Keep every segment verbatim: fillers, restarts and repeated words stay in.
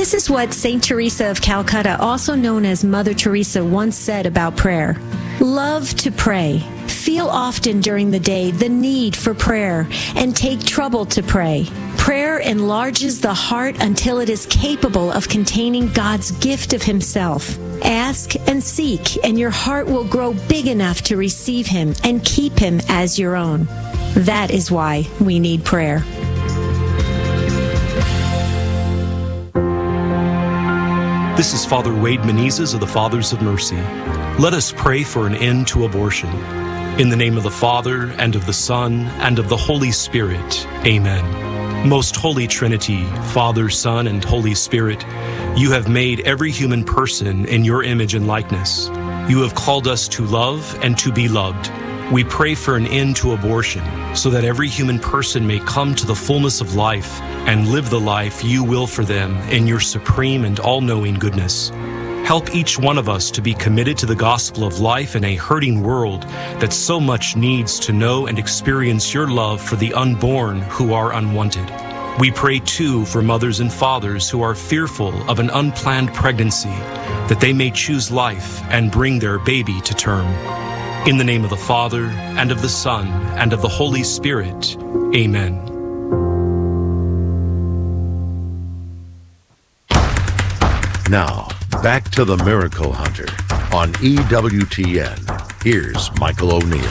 This is what Saint Teresa of Calcutta, also known as Mother Teresa, once said about prayer. Love to pray. Feel often during the day the need for prayer and take trouble to pray. Prayer enlarges the heart until it is capable of containing God's gift of Himself. Ask and seek, and your heart will grow big enough to receive Him and keep Him as your own. That is why we need prayer. This is Father Wade Menezes of the Fathers of Mercy. Let us pray for an end to abortion. In the name of the Father, and of the Son, and of the Holy Spirit. Amen. Most Holy Trinity, Father, Son, and Holy Spirit, you have made every human person in your image and likeness. You have called us to love and to be loved. We pray for an end to abortion, so that every human person may come to the fullness of life and live the life you will for them in your supreme and all-knowing goodness. Help each one of us to be committed to the gospel of life in a hurting world that so much needs to know and experience your love for the unborn who are unwanted. We pray, too, for mothers and fathers who are fearful of an unplanned pregnancy, that they may choose life and bring their baby to term. In the name of the Father, and of the Son, and of the Holy Spirit. Amen. Now, back to the Miracle Hunter on E W T N. Here's Michael O'Neill.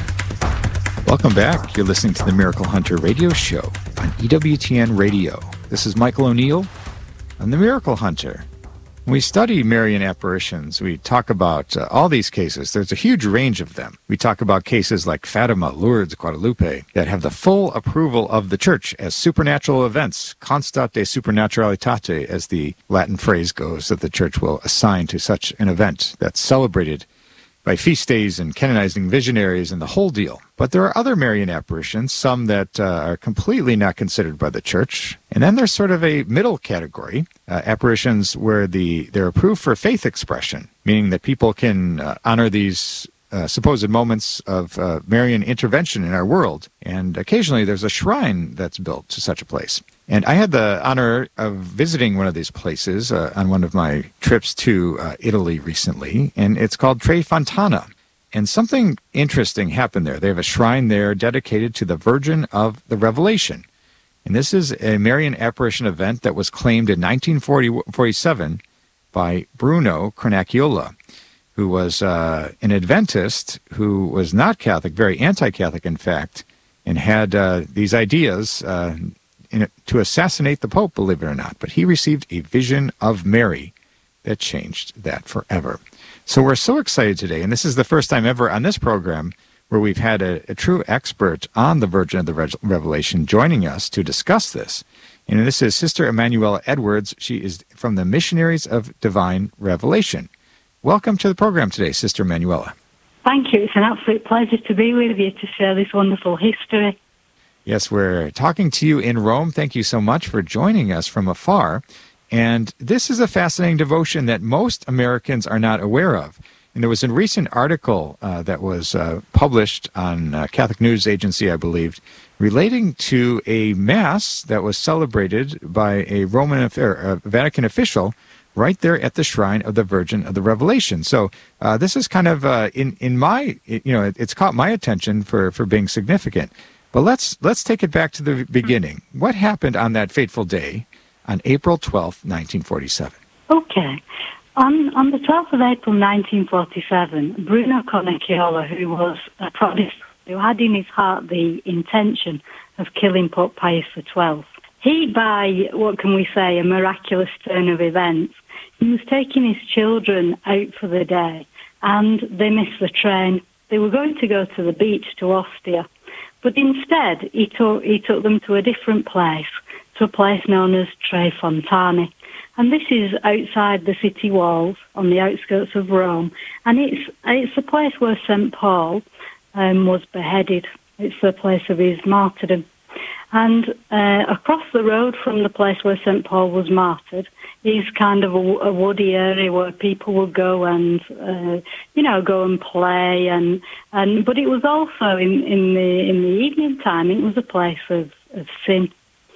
Welcome back. You're listening to the Miracle Hunter radio show on E W T N Radio. This is Michael O'Neill on the Miracle Hunter. When we study Marian apparitions, we talk about uh, all these cases. There's a huge range of them. We talk about cases like Fatima, Lourdes, Guadalupe, that have the full approval of the Church as supernatural events, constat de supernaturalitate, as the Latin phrase goes, that the Church will assign to such an event that's celebrated by feast days and canonizing visionaries and the whole deal. But there are other Marian apparitions, some that uh, are completely not considered by the Church. And then there's sort of a middle category, uh, apparitions where the they're approved for faith expression, meaning that people can uh, honor these uh, supposed moments of uh, Marian intervention in our world. And occasionally there's a shrine that's built to such a place. And I had the honor of visiting one of these places uh, on one of my trips to uh, Italy recently, and it's called Tre Fontana. And something interesting happened there. They have a shrine there dedicated to the Virgin of the Revelation. And this is a Marian apparition event that was claimed in nineteen forty-seven by Bruno Carnacchiola, who was uh, an Adventist who was not Catholic, very anti-Catholic, in fact, and had uh, these ideas uh, in, to assassinate the Pope, believe it or not. But he received a vision of Mary that changed that forever. So we're so excited today, and this is the first time ever on this program where we've had a, a true expert on the Virgin of the Re- Revelation joining us to discuss this. And this is Sister Emanuela Edwards. She is from the Missionaries of Divine Revelation. Welcome to the program today, Sister Emanuela. Thank you. It's an absolute pleasure to be with you to share this wonderful history. Yes, we're talking to you in Rome. Thank you so much for joining us from afar. And this is a fascinating devotion that most Americans are not aware of. And there was a recent article uh, that was uh, published on uh, Catholic News Agency, I believe, relating to a Mass that was celebrated by a Roman or a Vatican official right there at the shrine of the Virgin of the Revelation. So uh, this is kind of, uh, in, in my, you know, it, it's caught my attention for, for being significant. But let's let's take it back to the beginning. What happened on that fateful day on April twelfth, nineteen forty-seven? Okay. On, on the twelfth of April, nineteen forty-seven, Bruno Carnacchiola, who was a Protestant, who had in his heart the intention of killing Pope Pius the twelfth, he, by, what can we say, a miraculous turn of events, he was taking his children out for the day, and they missed the train. They were going to go to the beach to Ostia, but instead he took, he took them to a different place, to a place known as Tre Fontane. And this is outside the city walls, on the outskirts of Rome, and it's it's the place where Saint Paul um, was beheaded. It's the place of his martyrdom. And uh, across the road from the place where Saint Paul was martyred is kind of a, a woody area where people would go and, uh, you know, go and play. And, and but it was also in, in the in the evening time, it was a place of, of sin.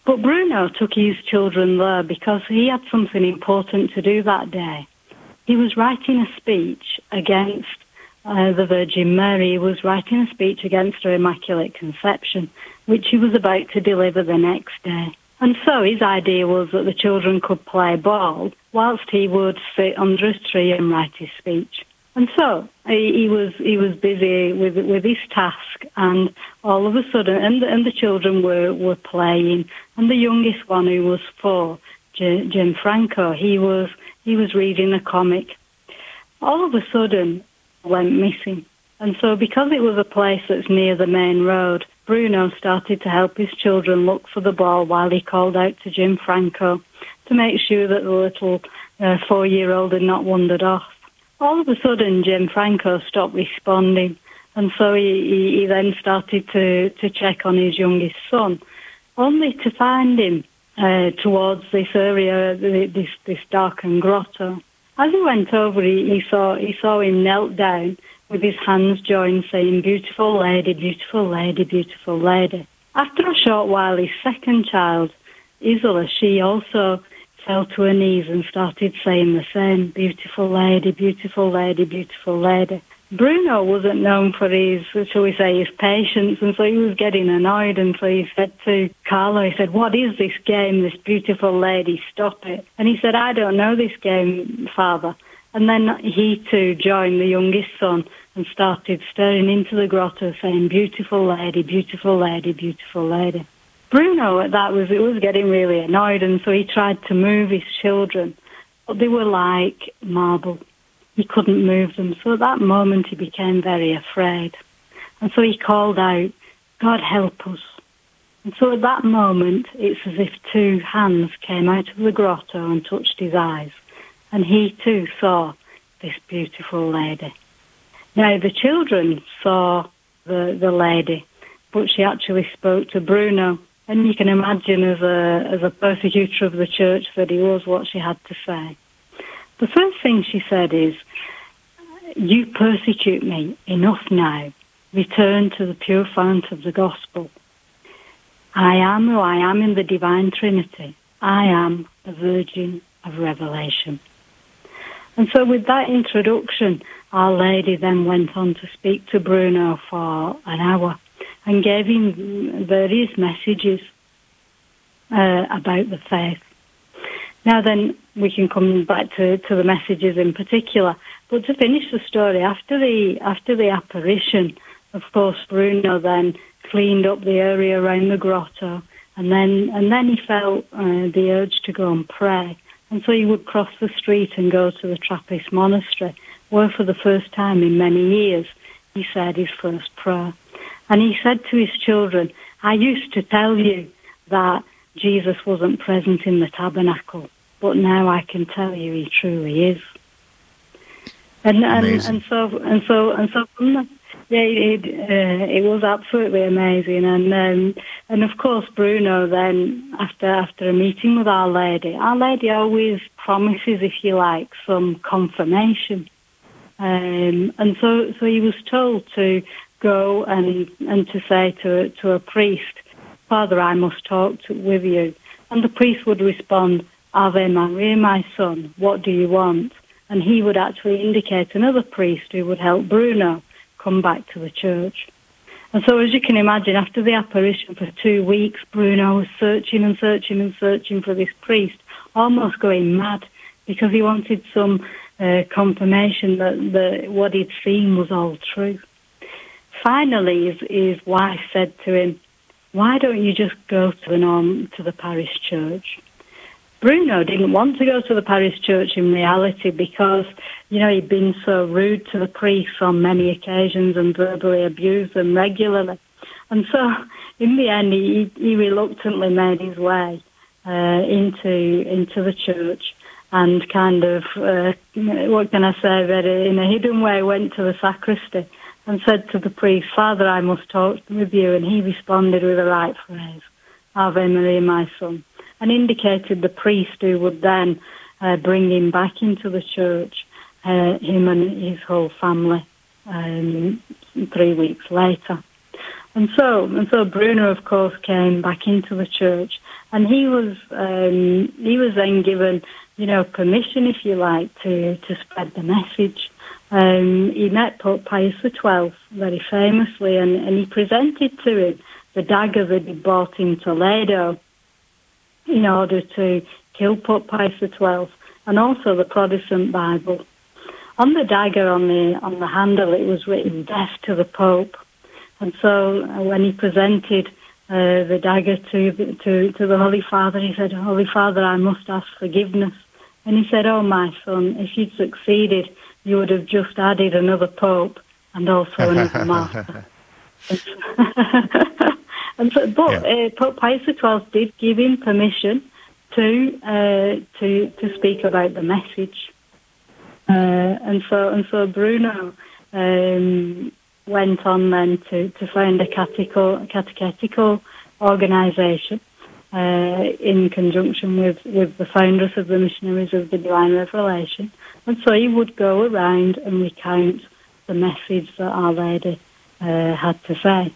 But Bruno took his children there because he had something important to do that day. He was writing a speech against uh, the Virgin Mary. He was writing a speech against her Immaculate Conception, which he was about to deliver the next day. And so his idea was that the children could play ball whilst he would sit under a tree and write his speech. And so he, he was he was busy with with his task, and all of a sudden, and, and the children were, were playing, and the youngest one, who was four, J- Gianfranco, he was he was reading a comic. All of a sudden, went missing. And so because it was a place that's near the main road, Bruno started to help his children look for the ball while he called out to Gianfranco to make sure that the little uh, four-year-old had not wandered off. All of a sudden, Gianfranco stopped responding, and so he, he, he then started to, to check on his youngest son, only to find him uh, towards this area, this, this darkened grotto. As he went over, he, he saw he saw him knelt down with his hands joined, saying, "Beautiful lady, beautiful lady, beautiful lady." After a short while, his second child, Isola, she also fell to her knees and started saying the same, "Beautiful lady, beautiful lady, beautiful lady." Bruno wasn't known for his, shall we say, his patience, and so he was getting annoyed, and so he said to Carlo, he said, "What is this game, this beautiful lady? Stop it." And he said, "I don't know this game, Father." And then he too joined the youngest son and started staring into the grotto, saying, "Beautiful lady, beautiful lady, beautiful lady." Bruno at that was it was getting really annoyed, and so he tried to move his children, but they were like marble. He couldn't move them. So at that moment he became very afraid. And so he called out, "God help us." And so at that moment it's as if two hands came out of the grotto and touched his eyes. And he too saw this beautiful lady. Now the children saw the, the lady, but she actually spoke to Bruno. And you can imagine as a, as a persecutor of the church that he was, what she had to say. The first thing she said is, "You persecute me, enough now. Return to the pure fount of the gospel. I am who I am in the divine Trinity. I am the Virgin of Revelation." And so with that introduction, Our Lady then went on to speak to Bruno for an hour and gave him various messages uh, about the faith. Now then, we can come back to, to the messages in particular. But to finish the story, after the after the apparition, of course, Bruno then cleaned up the area around the grotto, and then and then he felt uh, the urge to go and pray. And so he would cross the street and go to the Trappist monastery, where for the first time in many years he said his first prayer. And he said to his children, "I used to tell you that Jesus wasn't present in the tabernacle, but now I can tell you he truly is." And and, and so and so and so from the, yeah, it uh, it was absolutely amazing. And um, and of course Bruno then after after a meeting with Our Lady, Our Lady always promises, if you like, some confirmation. Um, and so so he was told to go and and to say to to a priest, "Father, I must talk to, with you." And the priest would respond, "Ave Maria, my son, what do you want?" And he would actually indicate another priest who would help Bruno come back to the church. And so as you can imagine, after the apparition for two weeks, Bruno was searching and searching and searching for this priest, almost going mad, because he wanted some uh, confirmation that the, what he'd seen was all true. Finally, his, his wife said to him, "Why don't you just go to the, norm, to the parish church?" Bruno didn't want to go to the parish church in reality because, you know, he'd been so rude to the priests on many occasions and verbally abused them regularly. And so, in the end, he, he reluctantly made his way uh, into into the church and kind of, uh, what can I say, very in a hidden way went to the sacristy and said to the priest, "Father, I must talk with you." And he responded with the right phrase, "Ave Maria, my son," and indicated the priest who would then uh, bring him back into the church, uh, him and his whole family, um, three weeks later. And so, and so Bruno, of course, came back into the church, and he was um, he was then given, you know, permission, if you like, to, to spread the message. Um, he met Pope Pius the twelfth very famously, and, and he presented to him the dagger that he bought in Toledo in order to kill Pope Pius the twelfth, and also the Protestant Bible. On the dagger, on the on the handle, it was written "Death to the Pope." And so uh, when he presented uh, the dagger to, the, to to the Holy Father, he said, "Holy Father, I must ask forgiveness." And he said, "Oh, my son, if you'd succeeded, you would have just added another pope and also another martyr." and so, but yeah. uh, Pope Pius the twelfth did give him permission to uh, to to speak about the message, uh, and so and so Bruno Um, went on then to, to found a catechetical, catechetical organisation uh, in conjunction with, with the founders of the Missionaries of the Divine Revelation. And so he would go around and recount the message that Our Lady uh, had to say.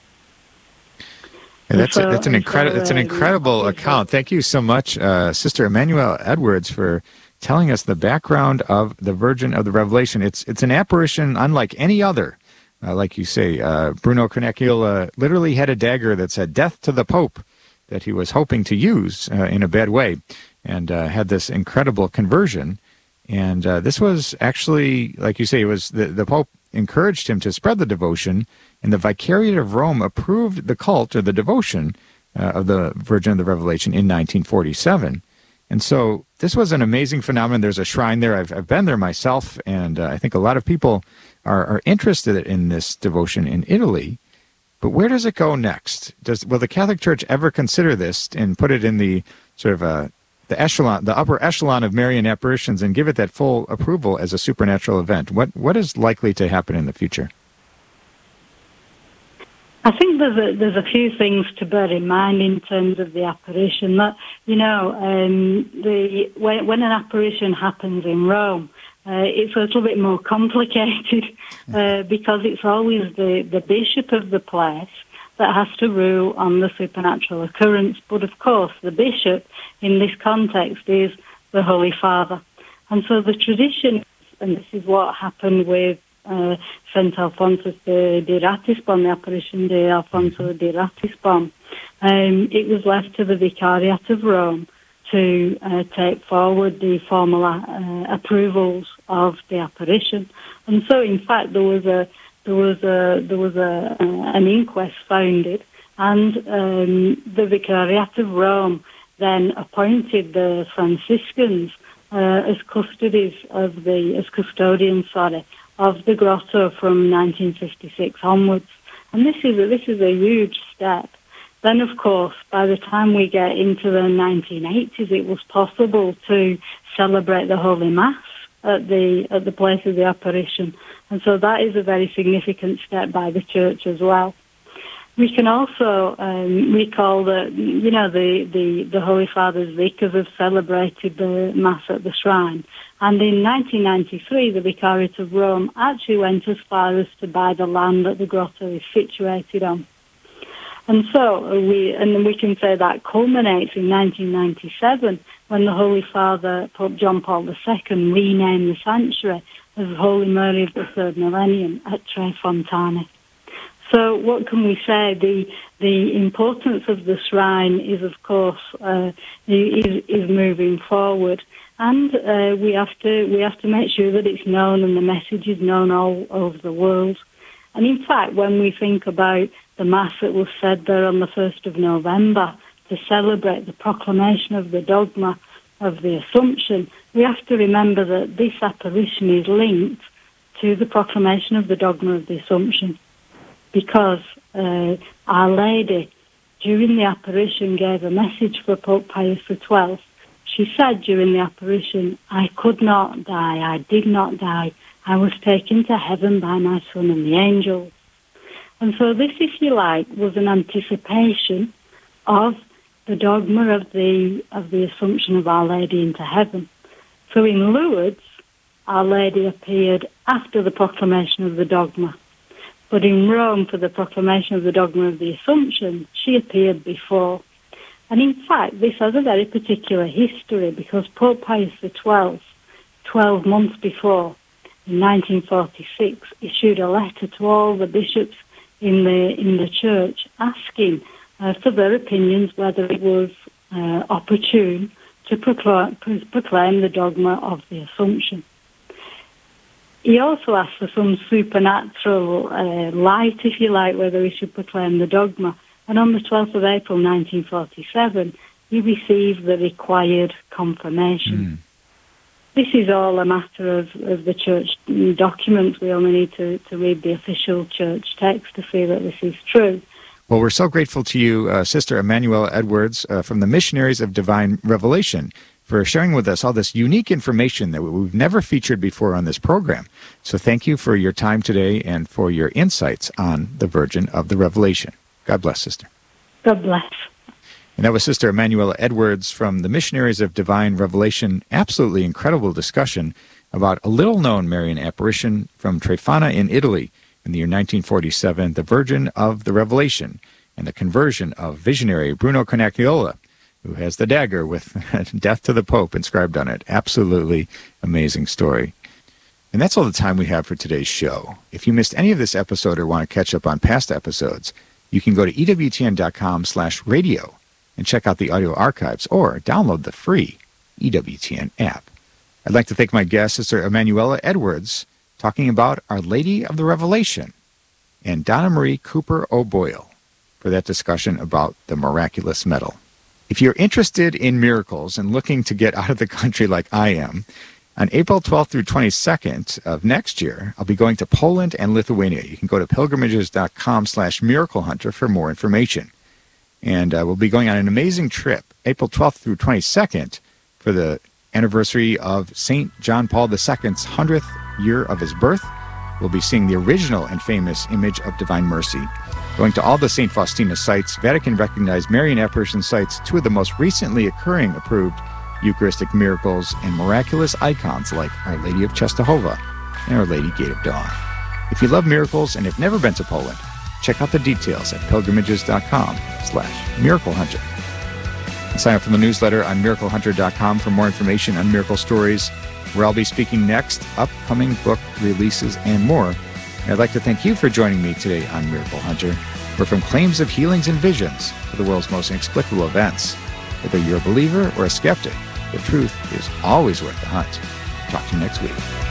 Yeah, that's, so, a, that's, an incredi- so, that's an incredible uh, account. Thank you so much, uh, Sister Emmanuel Edwards, for telling us the background of the Virgin of the Revelation. It's, it's an apparition unlike any other. Uh, like you say, uh, Bruno Carnecchiola literally had a dagger that said "Death to the Pope" that he was hoping to use uh, in a bad way, and uh, had this incredible conversion. And uh, this was actually, like you say, it was the, the Pope encouraged him to spread the devotion, and the Vicariate of Rome approved the cult or the devotion uh, of the Virgin of the Revelation in nineteen forty-seven. And so this was an amazing phenomenon. There's a shrine there. I've, I've been there myself, and uh, I think a lot of people are, are interested in this devotion in Italy. But where does it go next? Does will the Catholic Church ever consider this and put it in the sort of uh, the echelon, the upper echelon of Marian apparitions, and give it that full approval as a supernatural event? What what is likely to happen in the future? I think there's a, there's a few things to bear in mind in terms of the apparition. That, you know, um, the when, when an apparition happens in Rome, uh, it's a little bit more complicated uh, because it's always the, the bishop of the place that has to rule on the supernatural occurrence. But of course, the bishop in this context is the Holy Father. And so the tradition, and this is what happened with Uh, Saint Alphonsus de, de Ratisbon, the apparition de Alfonso de Ratisbon. Um, it was left to the Vicariate of Rome to uh, take forward the formal uh, approvals of the apparition, and so in fact there was a there was a there was a uh, an inquest founded, and um, the Vicariate of Rome then appointed the Franciscans uh, as custodies of the as custodians, sorry. of the grotto from nineteen fifty-six onwards. And this is a, this is a huge step. Then, of course, by the time we get into the nineteen eighties, it was possible to celebrate the Holy Mass at the at the place of the apparition. And so that is a very significant step by the Church as well. We can also um, recall that, you know, the, the, the Holy Father's vicars have celebrated the Mass at the shrine. And in nineteen ninety-three, the Vicariate of Rome actually went as far as to buy the land that the grotto is situated on. And so we, and we can say that culminates in nineteen ninety-seven, when the Holy Father, Pope John Paul the Second, renamed the sanctuary as Holy Mary of the Third Millennium at Tre Fontane. So what can we say? The the importance of the shrine is, of course, uh, is, is moving forward. And uh, we have to we have to make sure that it's known and the message is known all over the world. And in fact, when we think about the Mass that was said there on the first of November to celebrate the proclamation of the dogma of the Assumption, we have to remember that this apparition is linked to the proclamation of the dogma of the Assumption, because uh, Our Lady, during the apparition, gave a message for Pope Pius the twelfth. She said during the apparition, "I could not die, I did not die. I was taken to heaven by my Son and the angels." And so this, if you like, was an anticipation of the dogma of the of the Assumption of Our Lady into heaven. So in Lourdes, Our Lady appeared after the proclamation of the dogma. But in Rome, for the proclamation of the dogma of the Assumption, she appeared before. And in fact, this has a very particular history because Pope Pius the twelfth, twelve months before, in nineteen forty-six, issued a letter to all the bishops in the in the church asking uh, for their opinions whether it was uh, opportune to proclaim, proclaim the dogma of the Assumption. He also asked for some supernatural uh, light, if you like, whether he should proclaim the dogma. And on the twelfth of April nineteen forty-seven, he received the required confirmation. Mm. This is all a matter of, of the church documents. We only need to, to read the official church text to see that this is true. Well, we're so grateful to you, uh, Sister Emanuela Edwards, uh, from the Missionaries of Divine Revelation, for sharing with us all this unique information that we've never featured before on this program. So thank you for your time today and for your insights on the Virgin of the Revelation. God bless, Sister. God bless. And that was Sister Emanuela Edwards from the Missionaries of Divine Revelation. Absolutely incredible discussion about a little-known Marian apparition from Trefana in Italy in the year nineteen forty-seven, the Virgin of the Revelation, and the conversion of visionary Bruno Carnacchiola, who has the dagger with death to the Pope inscribed on it. Absolutely amazing story. And that's all the time we have for today's show. If you missed any of this episode or want to catch up on past episodes, you can go to E W T N dot com slash radio and check out the audio archives or download the free E W T N app. I'd like to thank my guest, Sister Emanuela Edwards, talking about Our Lady of the Revelation, and Donna Marie Cooper O'Boyle for that discussion about the miraculous medal. If you're interested in miracles and looking to get out of the country like I am, on April twelfth through twenty-second of next year, I'll be going to Poland and Lithuania. You can go to pilgrimages dot com slash miracle hunter for more information. And uh, we'll be going on an amazing trip, April twelfth through twenty-second, for the anniversary of Saint John Paul the Second's hundredth year of his birth. We'll be seeing the original and famous image of Divine Mercy, going to all the Saint Faustina sites, Vatican-recognized Marian apparition sites, two of the most recently occurring approved Eucharistic miracles, and miraculous icons like Our Lady of Czestochowa and Our Lady Gate of Dawn. If you love miracles and have never been to Poland, check out the details at pilgrimages dot com slash miracle hunter. And sign up for the newsletter on miracle hunter dot com for more information on miracle stories, where I'll be speaking next, upcoming book releases, and more. And I'd like to thank you for joining me today on Miracle Hunter, where from claims of healings and visions to the world's most inexplicable events, whether you're a believer or a skeptic, the truth is always worth the hunt. Talk to you next week.